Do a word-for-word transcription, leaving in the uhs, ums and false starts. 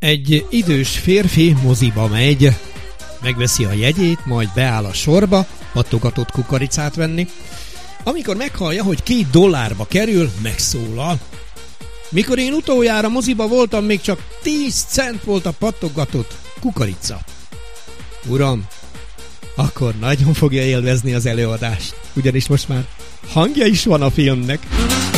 Egy idős férfi moziba megy, megveszi a jegyét, majd beáll a sorba pattogatott kukoricát venni. Amikor meghallja, hogy két dollárba kerül, megszólal. Mikor én utoljára moziba voltam, még csak tíz cent volt a pattogatott kukorica. Uram, akkor nagyon fogja élvezni az előadást, ugyanis most már hangja is van a filmnek.